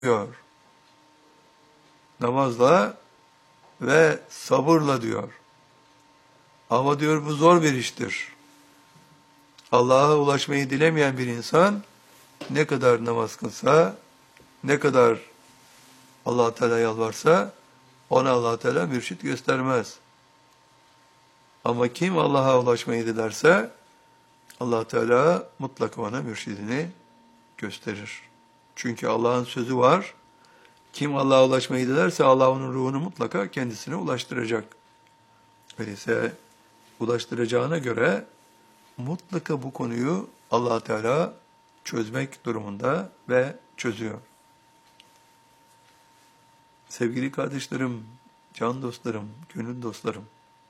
diyor. Namazla ve sabırla diyor. Ama diyor bu zor bir iştir. Allah'a ulaşmayı dilemeyen bir insan ne kadar namaz kılsa, ne kadar Allah Teala yalvarsa ona Allah Teala mürşit göstermez. Ama kim Allah'a ulaşmayı dilerse Allah Teala mutlaka ona mürşidini gösterir. Çünkü Allah'ın sözü var. Kim Allah'a ulaşmayı dilerse Allah onun ruhunu mutlaka kendisine ulaştıracak. Öyleyse ulaştıracağına göre mutlaka bu konuyu Allah Teala çözmek durumunda ve çözüyor. Sevgili kardeşlerim, can dostlarım, gönül dostlarım,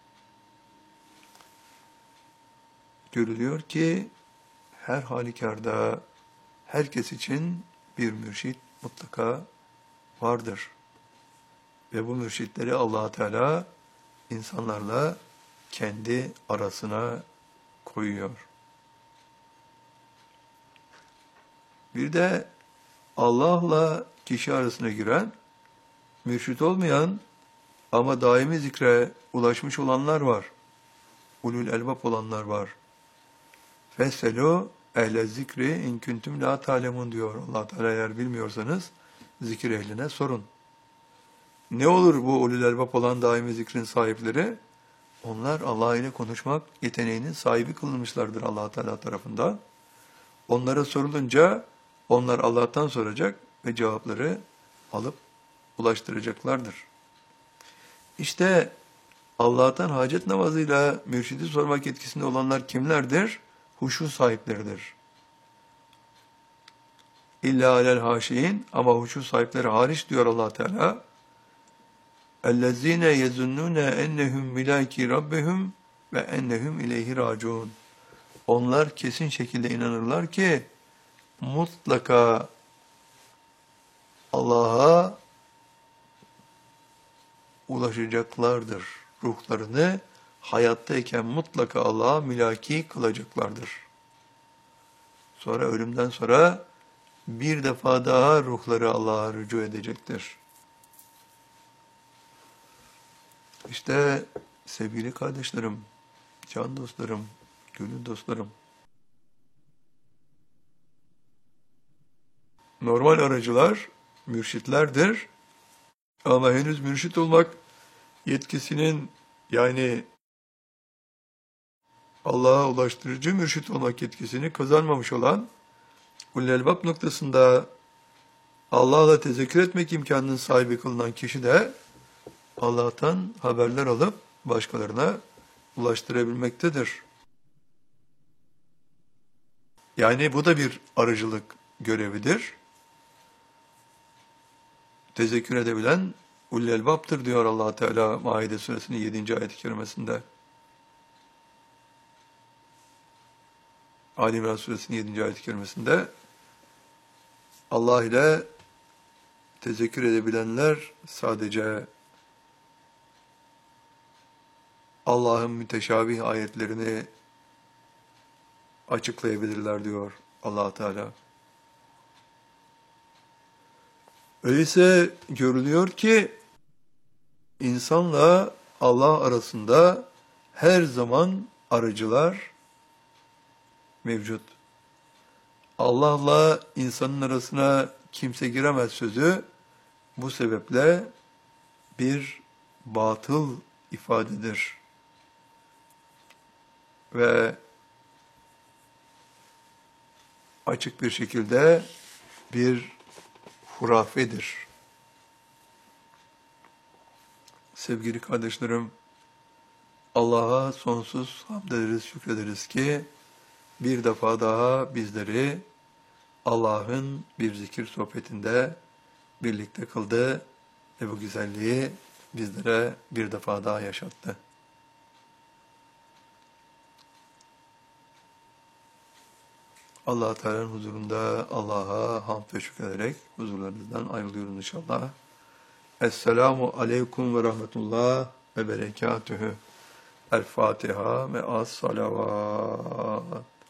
görülüyor ki her halükarda herkes için bir mürşit mutlaka vardır. Ve bu mürşitleri Allah Teala insanlarla kendi arasına koyuyor. Bir de Allah'la kişi arasına giren, mürşit olmayan ama daimi zikre ulaşmış olanlar var. Ulul elbap olanlar var. Feselu ehle zikri in kuntum la ta'lemun diyor Allah Teala, eğer bilmiyorsanız zikir ehline sorun. Ne olur bu ulul elbap olan daimi zikrin sahipleri? Onlar Allah ile konuşmak yeteneğinin sahibi kılınmışlardır Allah Teala tarafından. Onlara sorulunca onlar Allah'tan soracak ve cevapları alıp ulaştıracaklardır. İşte Allah'tan hacet namazıyla mürşidi sormak yetkisinde olanlar kimlerdir? Huşu sahipleridir. İlla alel haşiyin, ama huşu sahipleri hariç diyor Allah Teala. اَلَّذ۪ينَ يَزُنُّونَ اَنَّهُمْ مِلَاكِ رَبِّهُمْ ve ennehum ileyhi raciun. Onlar kesin şekilde inanırlar ki mutlaka Allah'a ulaşacaklardır. Ruhlarını hayattayken mutlaka Allah'a mülaki kılacaklardır. Sonra ölümden sonra bir defa daha ruhları Allah'a rücu edecektir. İşte sevgili kardeşlerim, can dostlarım, gönül dostlarım, normal aracılar mürşitlerdir. Ama henüz mürşit olmak yetkisinin, yani Allah'a ulaştırıcı mürşit olmak yetkisini kazanmamış olan, ulul elbap noktasında Allah'la tezekkür etmek imkanının sahibi kılınan kişi de Allah'tan haberler alıp başkalarına ulaştırabilmektedir. Yani bu da bir aracılık görevidir. Tezekkür edebilen ulul elbaptır diyor Allah Teala Maide suresinin 7. ayet-i kerimesinde. Ali İmran suresinin 7. ayet-i kerimesinde Allah ile tezekkür edebilenler sadece Allah'ın müteşabih ayetlerini açıklayabilirler diyor Allah Teala. Öyleyse görülüyor ki insanla Allah arasında her zaman aracılar mevcut. Allah'la insanın arasına kimse giremez sözü bu sebeple bir batıl ifadedir. Ve açık bir şekilde bir hurafedir. Sevgili kardeşlerim, Allah'a sonsuz hamd ederiz, şükrederiz ki bir defa daha bizleri Allah'ın bir zikir sohbetinde birlikte kıldı ve bu güzelliği bizlere bir defa daha yaşattı. Allah Teala'nın huzurunda Allah'a hamd ve şükrederek huzurlarınızdan ayrılıyoruz inşallah. Esselamu aleyküm ve rahmetullah ve berekatühü. El Fatiha ve as-salavat.